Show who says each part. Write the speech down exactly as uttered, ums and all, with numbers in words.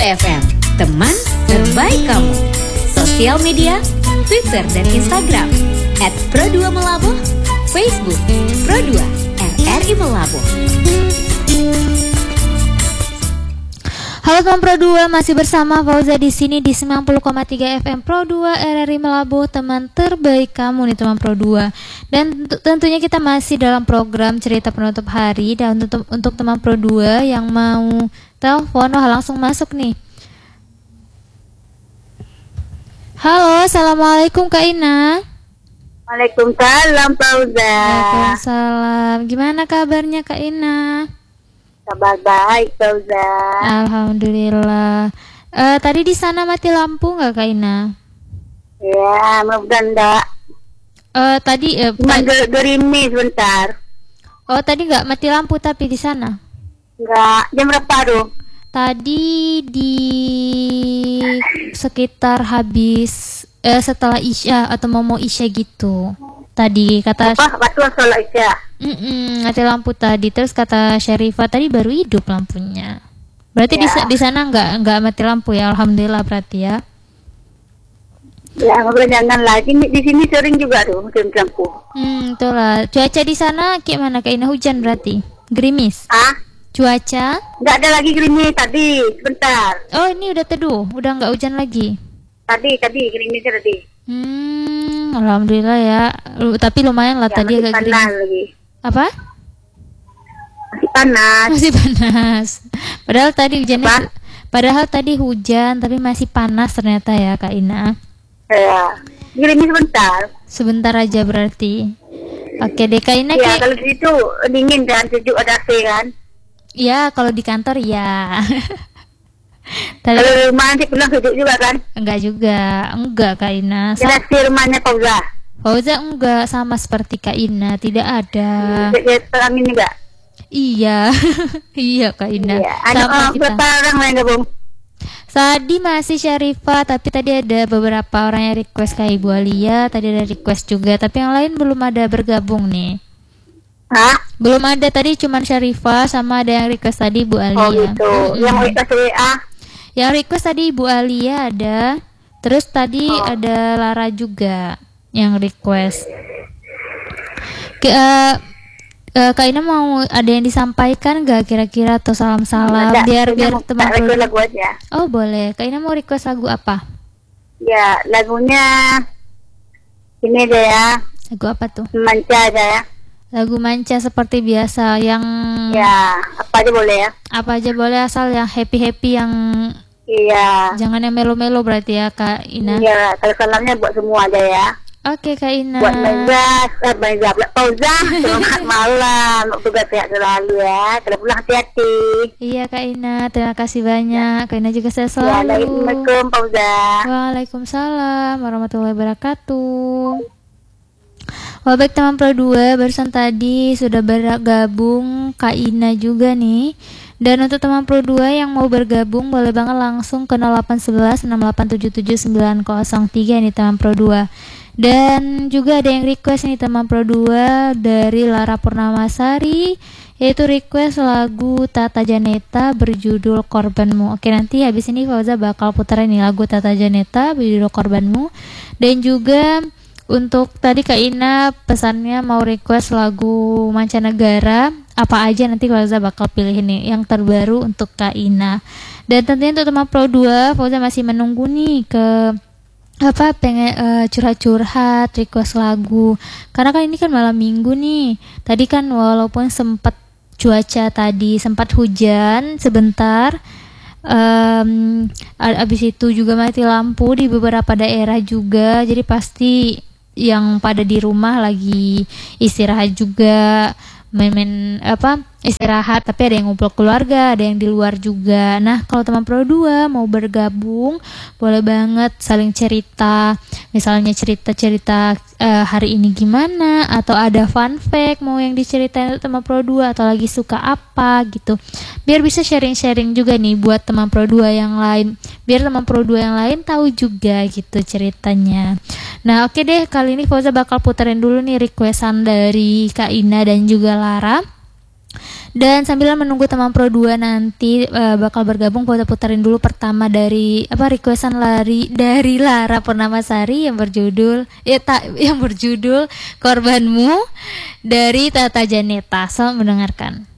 Speaker 1: F M, teman terbaik kamu. Sosial media, Twitter dan Instagram at pro dua Melabuh, Facebook Pro dua R R I Melabuh.
Speaker 2: Halo teman Pro dua, masih bersama Fauza di sini di sembilan puluh koma tiga F M Pro dua R R I Melabuh, teman terbaik kamu nih teman Pro dua. Dan tentunya kita masih dalam program cerita penutup hari. Dan untuk, untuk teman Pro dua yang mau telepon, oh, langsung masuk nih. Halo, assalamualaikum Kak Ina.
Speaker 3: Waalaikumsalam Fauza.
Speaker 2: Waalaikumsalam. Gimana kabarnya Kak Ina?
Speaker 3: Kabar baik Fauza.
Speaker 2: Alhamdulillah. Uh, tadi di sana mati lampu nggak Kak Ina?
Speaker 3: Ya, mudah-mudahan enggak.
Speaker 2: Uh, tadi uh,
Speaker 3: Cuma
Speaker 2: ta-
Speaker 3: gerimis sebentar.
Speaker 2: Oh, tadi nggak mati lampu tapi di sana?
Speaker 3: Enggak. Jam berapa tuh?
Speaker 2: Tadi di sekitar habis eh, setelah Isya atau mau mau Isya gitu. Tadi kata
Speaker 3: Apa? Waktu sholat Isya.
Speaker 2: Mm-mm, mati lampu tadi. Terus kata Syarifah tadi baru hidup lampunya. Berarti
Speaker 3: Ya.
Speaker 2: di di sana nggak nggak mati lampu ya? Alhamdulillah berarti ya.
Speaker 3: Ya, ngobrol jangan lagi. Di sini sering juga tuh mati lampu.
Speaker 2: Hmm, itulah. Cuaca di sana gimana Kak Ina? Hujan berarti? Gerimis?
Speaker 3: Ah?
Speaker 2: Cuaca?
Speaker 3: Enggak ada lagi gerimis tadi. Sebentar.
Speaker 2: Oh, ini udah teduh, udah nggak hujan lagi.
Speaker 3: Tadi, tadi gerimisnya tadi.
Speaker 2: Hmm, alhamdulillah ya. Lu- Tapi lumayan lah
Speaker 3: Ya,
Speaker 2: tadi
Speaker 3: masih
Speaker 2: agak
Speaker 3: panas
Speaker 2: gerimis.
Speaker 3: lagi.
Speaker 2: Apa?
Speaker 3: Masih panas.
Speaker 2: Masih panas. Padahal tadi hujannya
Speaker 3: Apa?
Speaker 2: Padahal tadi hujan tapi masih panas ternyata ya Kak Ina.
Speaker 3: Ya. Gerimis sebentar.
Speaker 2: Sebentar aja berarti. Oke deh Kak Ina.
Speaker 3: Ya,
Speaker 2: Ki-
Speaker 3: kalau di situ dingin kan, sejuk ada A C kan.
Speaker 2: Ya, kalau di kantor ya. Tadi
Speaker 3: Kalau di rumah nanti pulang sejuk juga kan.
Speaker 2: enggak juga. Enggak Kak Ina. Sa-
Speaker 3: Jelas di rumahnya Fauza.
Speaker 2: Fauza enggak, sama seperti Kak Ina, tidak ada.
Speaker 3: Dia angin juga.
Speaker 2: Iya. Iya Kak Ina.
Speaker 3: Iya. Ada
Speaker 2: Sama
Speaker 3: uh,
Speaker 2: kita.
Speaker 3: berapa orang yang gabung?
Speaker 2: Tadi masih Syarifah, tapi tadi ada beberapa orang yang request kayak Ibu Alia, tadi ada request juga, tapi yang lain belum ada bergabung nih.
Speaker 3: Hah?
Speaker 2: Belum ada, tadi cuman Syarifah sama ada yang request tadi Ibu Alia.
Speaker 3: Oh gitu.
Speaker 2: Mm-mm.
Speaker 3: Yang mau dikasih W A?
Speaker 2: Yang request tadi Ibu Alia ada, terus tadi
Speaker 3: Oh.
Speaker 2: ada Lara juga yang request. Ke, eh, eh, Kak Ina mau ada yang disampaikan gak kira-kira atau salam-salam
Speaker 3: Ada.
Speaker 2: biar
Speaker 3: Saya
Speaker 2: biar
Speaker 3: mau
Speaker 2: teman
Speaker 3: tak request
Speaker 2: pro-
Speaker 3: lagu aja.
Speaker 2: Oh boleh, Kak Ina mau request lagu apa?
Speaker 3: Ya, lagunya ini deh ya.
Speaker 2: Lagu apa tuh?
Speaker 3: Manca aja ya.
Speaker 2: Lagu manca seperti biasa yang
Speaker 3: Ya, apa aja boleh ya.
Speaker 2: apa aja boleh asal yang happy-happy, yang
Speaker 3: Iya.
Speaker 2: jangan yang melo-melo berarti ya Kak Ina.
Speaker 3: Iya, kalau salamnya buat semua aja ya.
Speaker 2: Oke Kak Ina.
Speaker 3: Buat Mezas, eh Mezas, buat Fauza. Selamat malam. Semoga sehat selalu ya. Kalau pulang hati-hati.
Speaker 2: Iya Kak Ina, terima kasih banyak. Kak Ina juga sehat
Speaker 3: Ya,
Speaker 2: selalu.
Speaker 3: Assalamualaikum Fauza.
Speaker 2: Waalaikumsalam warahmatullahi wabarakatuh. Wah, baik teman Pro dua, barusan tadi sudah bergabung Kak Ina juga nih. Dan untuk teman Pro dua yang mau bergabung boleh banget langsung ke nol delapan satu satu enam delapan tujuh tujuh sembilan nol tiga nih teman Pro dua. Dan juga ada yang request nih teman Pro dua dari Lara Purnamasari, yaitu request lagu Tata Janeta berjudul Korbanmu. Oke, nanti habis ini Fauza bakal putar nih lagu Tata Janeta berjudul Korbanmu. Dan juga untuk tadi Kak Ina pesannya mau request lagu mancanegara, apa aja nanti Fauza bakal pilih nih yang terbaru untuk Kak Ina. Dan tentunya untuk teman Pro dua, Fauza masih menunggu nih ke apa pengen uh, curhat-curhat, request lagu. Karena kan ini kan malam minggu nih. Tadi kan walaupun sempat cuaca tadi sempat hujan sebentar, um, abis itu juga mati lampu di beberapa daerah juga. Jadi pasti yang pada di rumah lagi istirahat juga, main-main apa istirahat, tapi ada yang ngumpul keluarga, ada yang di luar juga. Nah, kalau teman Pro dua mau bergabung, boleh banget saling cerita. Misalnya cerita-cerita uh, hari ini gimana, atau ada fun fact mau yang diceritain teman Pro dua, atau lagi suka apa gitu. Biar bisa sharing-sharing juga nih buat teman Pro dua yang lain. Biar teman Pro dua yang lain tahu juga gitu ceritanya. Nah, oke deh, kali ini Fauza bakal puterin dulu nih requestan dari Kak Ina dan juga Lara. Dan sambil menunggu teman Pro dua nanti uh, bakal bergabung, kita puterin dulu pertama dari apa requestan lari dari Lara Purnamasari yang berjudul ya tak yang berjudul Korbanmu dari Tata Janeta. Selamat mendengarkan.